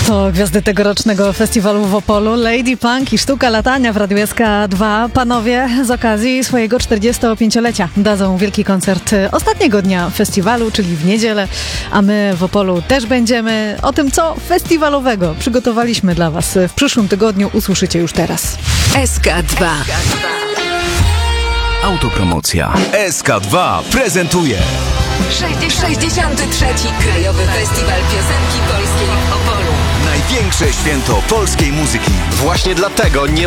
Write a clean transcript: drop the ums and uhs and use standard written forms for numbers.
To gwiazdy tegorocznego festiwalu w Opolu, Lady Punk i Sztuka Latania w Radiu SK2. Panowie z okazji swojego 45-lecia dadzą wielki koncert ostatniego dnia festiwalu, czyli w niedzielę, a my w Opolu też będziemy. O tym, co festiwalowego przygotowaliśmy dla Was w przyszłym tygodniu, usłyszycie już teraz. SK2. Autopromocja. SK2 prezentuje 63. Krajowy Festiwal Piosenki Polskiej w Opolu. największe święto polskiej muzyki. Właśnie dlatego nie